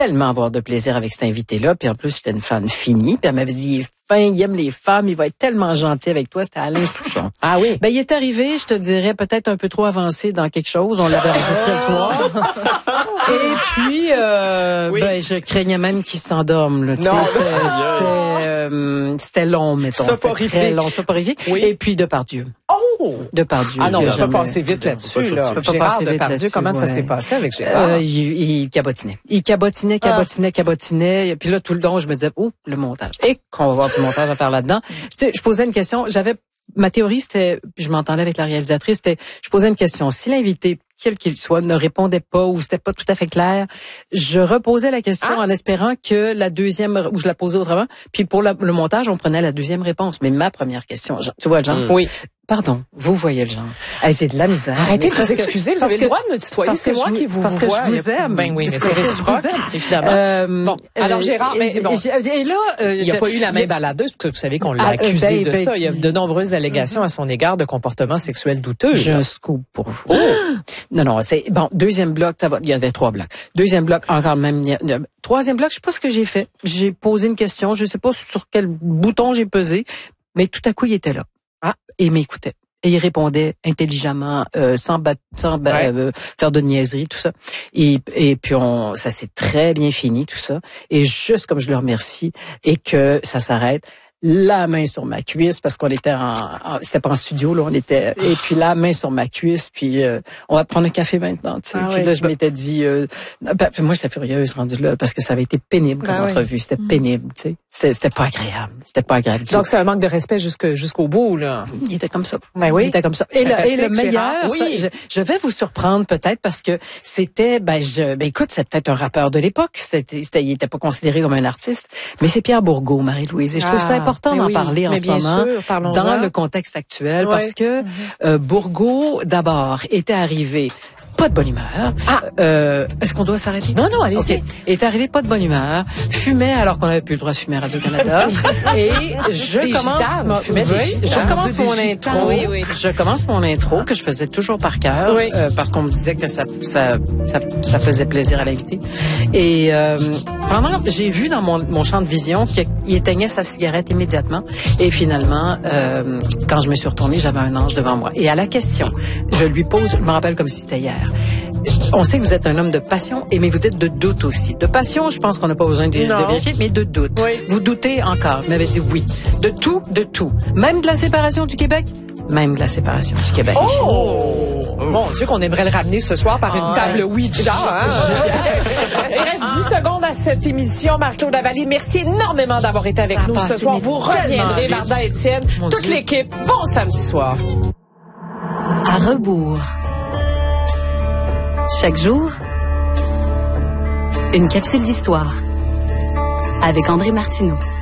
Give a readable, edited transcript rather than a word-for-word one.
tellement avoir de plaisir avec cet invité-là. Puis en plus, j'étais une fan finie. Puis elle m'avait dit, il est fin, il aime les femmes, il va être tellement gentil avec toi. C'était Alain Souchon. Ah oui? Ben, il est arrivé, je te dirais, peut-être un peu trop avancé dans quelque chose. On l'avait enregistré le soir. Et puis, ben, je craignais même qu'il s'endorme, là. Non. C'était long, mettons. Soporifique. C'était très long, soporifique. Oui. Et puis, Depardieu. Oh! Depardieu. Ah non, que je peux j'aimais. passer vite là-dessus, là. Tu peux pas Gérard passer vite Depardieu, là-dessus, comment ça ouais. s'est passé avec Gérard? Il cabotinait. Il cabotinait. Et puis là, tout le long, je me disais, oh, le montage. Et qu'on va voir le montage à faire là-dedans. Tu sais, je posais une question. Ma théorie, c'était, puis je m'entendais avec la réalisatrice, je posais une question. Si l'invité, quel qu'il soit, ne répondait pas ou c'était pas tout à fait clair, je reposais la question en espérant que la deuxième, ou je la posais autrement, puis pour le montage, on prenait la deuxième réponse. Mais ma première question, tu vois le genre? Oui. Pardon, vous voyez le genre. J'ai de la misère. Arrêtez de vous excuser, vous avez le droit de me tutoyer, c'est moi qui vous vois. Parce que je vous aime. Ben oui, mais c'est réciproque, évidemment. Bon, alors Gérard, mais bon. Et là, il n'y a pas eu la main baladeuse, parce que vous savez qu'on l'a accusé de ça. Il y a de nombreuses allégations à son égard de comportements sexuels douteux. J'ai un scoop pour vous. Non, c'est bon. Deuxième bloc, ça va. Il y avait 3 blocs. Deuxième bloc, encore même. Troisième bloc, je sais pas ce que j'ai fait. J'ai posé une question, je sais pas sur quel bouton j'ai pesé, mais tout à coup il était là. Et il m'écoutait. Et il répondait intelligemment, sans faire de niaiserie, tout ça. Et puis ça s'est très bien fini, tout ça. Et juste comme je le remercie et que ça s'arrête, la main sur ma cuisse, parce qu'on était c'était pas en studio, là, et puis la main sur ma cuisse, puis on va prendre un café maintenant, tu sais. Puis là, je m'étais dit, moi, j'étais furieuse rendue là, parce que ça avait été pénible comme entrevue. C'était pénible, tu sais. C'était pas agréable. C'était pas agréable. Donc, c'est un manque de respect jusqu'au bout, là. Il était comme ça. Ben oui. Il était comme ça. Et le meilleur, oui. je vais vous surprendre peut-être parce que c'était, écoute, c'est peut-être un rappeur de l'époque. Il était pas considéré comme un artiste, mais c'est Pierre Bourgault, Marie-Louise. Et je trouve ça important d'en parler en ce moment dans le contexte actuel parce que Bourgault, d'abord, était arrivé pas de bonne humeur. Est-ce qu'on doit s'arrêter? Non, allez-y. Okay. Est arrivé pas de bonne humeur, fumait alors qu'on n'avait plus le droit de fumer à Radio-Canada. Et je commence mon intro que je faisais toujours par cœur parce qu'on me disait que ça faisait plaisir à l'invité. Et j'ai vu dans mon champ de vision qu'il éteignait sa cigarette immédiatement. Et finalement, quand je me suis retournée, j'avais un ange devant moi. Et à la question, je lui pose, je me rappelle comme si c'était hier. On sait que vous êtes un homme de passion, mais vous êtes de doute aussi. De passion, je pense qu'on n'a pas besoin de vérifier, mais de doute. Oui. Vous doutez encore. Il m'avait dit oui. De tout. Même de la séparation du Québec. Même de la séparation du Québec. Oh! Mon Dieu, qu'on aimerait le ramener ce soir par une table Ouija. Il reste 10 secondes à cette émission. Marc-Claude Lavallée, merci énormément d'avoir été avec nous ce soir. Vous reviendrez, Marda Étienne, toute l'équipe. Bon samedi soir. À rebours. Chaque jour, une capsule d'histoire avec André Martineau.